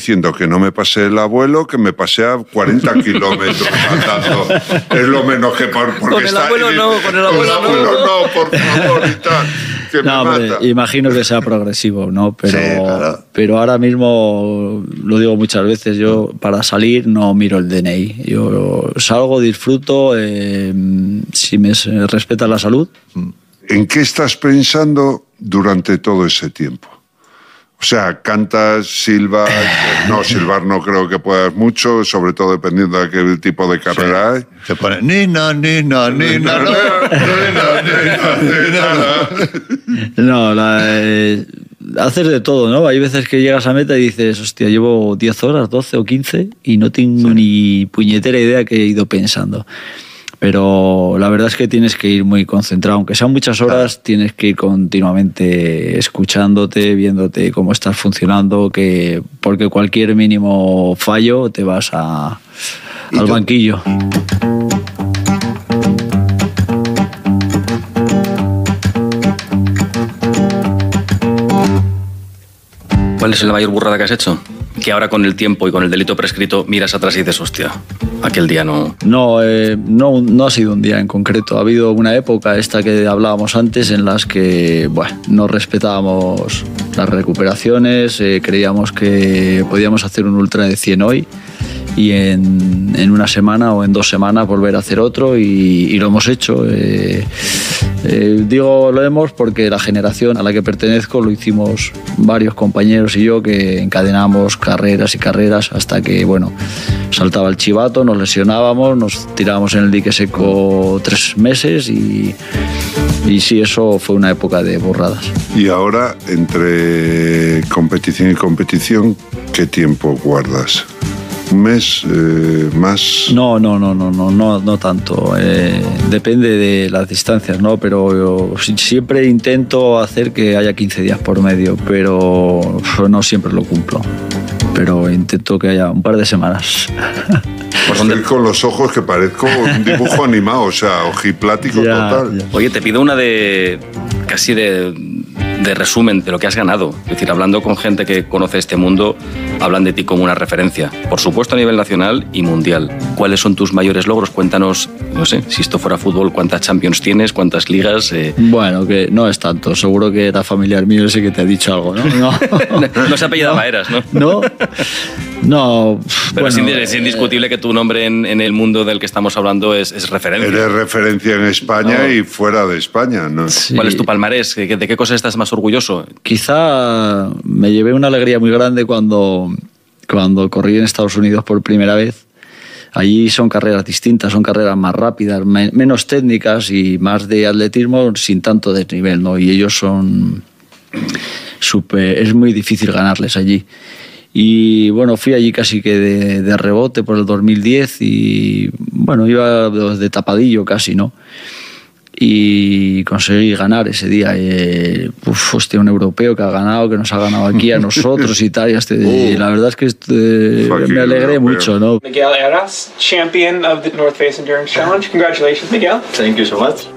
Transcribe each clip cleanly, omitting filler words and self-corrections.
diciendo que no me pase el abuelo, que me pase a 40 kilómetros andando. Es lo menos que... Porque con el abuelo no, con el abuelo no, por favor, y tal. Que no, me hombre, mata. Imagino que sea progresivo, ¿no? Pero, sí, claro. Pero ahora mismo, lo digo muchas veces, yo para salir no miro el DNI. Yo salgo, disfruto, si me respeta la salud. ¿En qué estás pensando durante todo ese tiempo? O sea, cantas, silbas... No, silbar no creo que puedas mucho, sobre todo dependiendo de qué tipo de carrera hay. Se pone nina. No, haces de todo, ¿no? Hay veces que llegas a meta y dices, hostia, llevo 10 horas, 12 o 15 y no tengo ni puñetera idea que he ido pensando. Pero la verdad es que tienes que ir muy concentrado. Aunque sean muchas horas, tienes que ir continuamente escuchándote, viéndote cómo estás funcionando, porque cualquier mínimo fallo te vas al banquillo. ¿Cuál es la mayor burrada que has hecho? Que ahora con el tiempo y con el delito prescrito miras atrás y dices, hostia, aquel día no... No ha sido un día en concreto. Ha habido una época, esta que hablábamos antes, en las que no respetábamos las recuperaciones, creíamos que podíamos hacer un ultra de 100 hoy y en una semana o en 2 semanas volver a hacer otro y lo hemos hecho. Digo lo hemos porque la generación a la que pertenezco lo hicimos varios compañeros y yo, que encadenamos carreras y carreras hasta que, saltaba el chivato, nos lesionábamos, nos tirábamos en el dique seco 3 meses y sí, eso fue una época de burradas. Y ahora, entre competición y competición, ¿qué tiempo guardas? ¿Un mes? ¿Más? No tanto. Depende de las distancias, ¿no? Pero yo siempre intento hacer que haya 15 días por medio, pero no siempre lo cumplo. Pero intento que haya un par de semanas. Estoy con los ojos que parezco un dibujo animado, o sea, ojiplático total. Ya. Oye, te pido una casi de resumen de lo que has ganado. Es decir, hablando con gente que conoce este mundo, hablan de ti como una referencia. Por supuesto, a nivel nacional y mundial. ¿Cuáles son tus mayores logros? Cuéntanos, no sé, si esto fuera fútbol, ¿cuántas Champions tienes? ¿Cuántas ligas? Bueno, que no es tanto. Seguro que era familiar mío ese que te ha dicho algo, ¿no? No se apellidaba Eras, ¿no? No. Pero es indiscutible que tu nombre en el mundo del que estamos hablando es referencia. Eres referencia en España y fuera de España, ¿no? Sí. ¿Cuál es tu palmarés? ¿De qué cosas estás más orgulloso? Quizá me llevé una alegría muy grande cuando corrí en Estados Unidos por primera vez. Allí son carreras distintas, son carreras más rápidas, menos técnicas y más de atletismo sin tanto desnivel, ¿no? Y ellos son es muy difícil ganarles allí. Y fui allí casi que de rebote por el 2010 y iba de tapadillo casi, ¿no? Y conseguí ganar ese día. Un europeo que ha ganado, que nos ha ganado aquí a nosotros y tal. Y la verdad es que me alegré mucho, ¿no? Miguel Eras, champion of the North Face Endurance Challenge. Congratulations, Miguel. Thank you so much.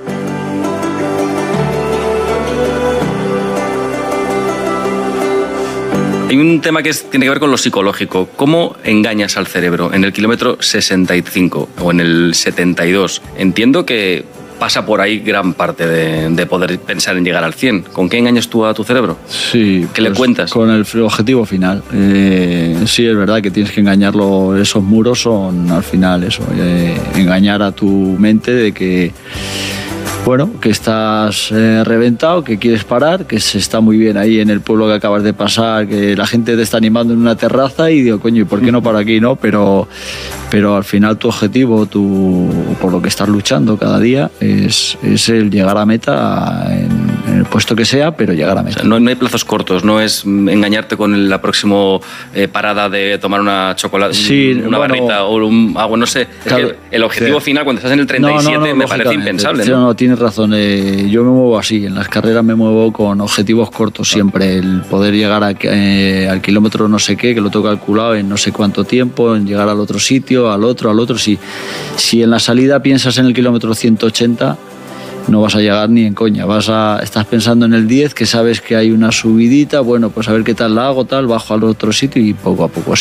Hay un tema que tiene que ver con lo psicológico. ¿Cómo engañas al cerebro en el kilómetro 65 o en el 72? Entiendo que pasa por ahí gran parte de poder pensar en llegar al 100. ¿Con qué engañas tú a tu cerebro? Sí. ¿Qué le cuentas? Con el objetivo final. Sí, es verdad que tienes que engañarlo. Esos muros son al final eso. Engañar a tu mente de que que estás reventado, que quieres parar, que se está muy bien ahí en el pueblo que acabas de pasar, que la gente te está animando en una terraza y digo, coño, ¿y por qué no paro aquí, no? Pero al final tu objetivo, por lo que estás luchando cada día, es el llegar a meta en el puesto que sea, pero llegar a meta. O sea, no hay plazos cortos, no es engañarte con la próxima parada de tomar una chocolate, una barrita o un agua, no sé. Claro, es que el objetivo final, cuando estás en el 37, me parece impensable. No, tienes razón. Yo me muevo así. En las carreras me muevo con objetivos cortos siempre. El poder llegar al kilómetro no sé qué, que lo tengo calculado en no sé cuánto tiempo, en llegar al otro sitio, al otro. Si en la salida piensas en el kilómetro 180, no vas a llegar ni en coña. Estás pensando en el 10, que sabes que hay una subidita, pues a ver qué tal la hago, bajo al otro sitio y poco a poco así.